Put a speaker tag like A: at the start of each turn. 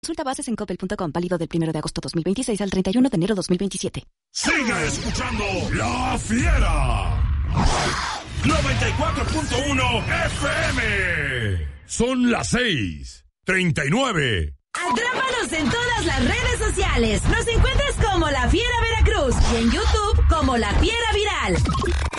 A: Consulta bases en coppel.com. Válido del 1 de agosto 2026 al 31 de enero 2027.
B: Sigue escuchando La Fiera. 94.1 FM. Son las 6:39.
C: Atrápanos en todas las redes sociales. Nos encuentras como La Fiera Veracruz y en YouTube como La Fiera Viral.